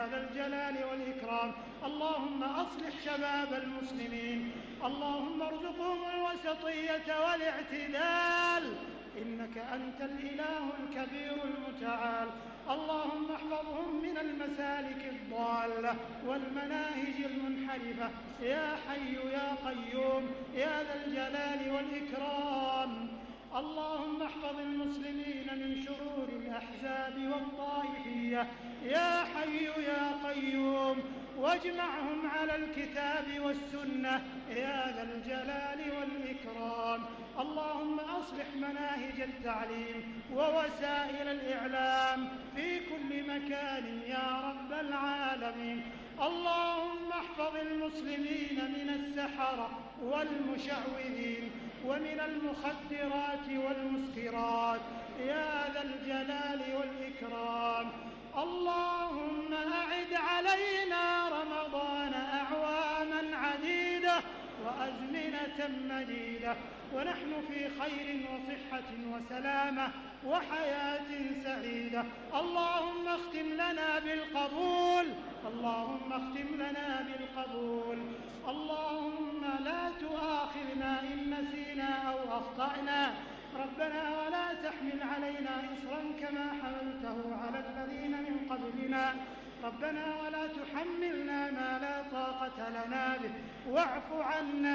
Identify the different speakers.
Speaker 1: يا ذا الجلال والإكرام. اللهم أصلح شباب المسلمين، اللهم ارزقهم الوسطية والاعتدال، إنك أنت الإله الكبير المتعال. اللهم احفظهم من المسالك الضالة والمناهج المنحرفة يا حي يا قيوم يا ذا الجلال والإكرام. اللهم احفظ المسلمين من شرور الأحزاب والطائفية يا حي يا قيوم، واجمعهم على الكتاب والسنة يا ذا الجلال والإكرام. اللهم أصلح مناهج التعليم ووسائل الإعلام في كل مكان يا رب العالمين. اللهم احفظ المسلمين من السحرة والمشعوذين ومن المخدرات والمسكرات يا ذا الجلال والإكرام. اللهم أعد علينا رمضان أعواما عديدة وأزمنة مديدة ونحن في خير وصحة وسلامة وحياة سعيدة. اللهم اختم لنا بالقبول، اللهم اختم لنا بالقبول. اللهم لا تؤاخذنا إن نسينا أو أخطأنا، ربنا ولا تحمل علينا إصرا كما حملته على الذين من قبلنا، ربنا ولا تحملنا ما لا طاقة لنا به، واعف عنا